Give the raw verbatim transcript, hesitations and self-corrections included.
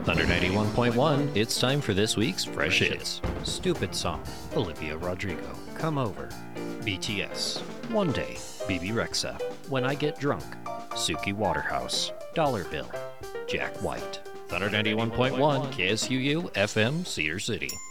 Thunder ninety-one point one, it's time for this week's Fresh Hits. Stupid Song, Olivia Rodrigo, Come Over, B T S, One Day, B B Rexha, When I Get Drunk, Suki Waterhouse, Dollar Bill, Jack White. Thunder ninety-one point one, K S U U, F M, Cedar City.